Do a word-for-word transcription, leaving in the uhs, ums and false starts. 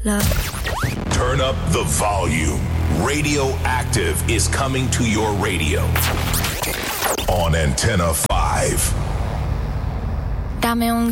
love. Turn up the volume. Radioactive is coming to your radio on Antenna five. Dame un